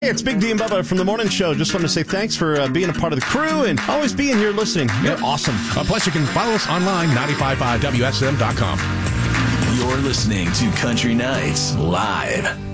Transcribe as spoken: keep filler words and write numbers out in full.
Hey, it's Big D and Bubba from the Morning Show. Just want to say thanks for uh, being a part of the crew and always being here listening. You're Yep. awesome. Uh, plus, you can follow us online, nine five five W S M dot com. You're listening to Country Nights Live.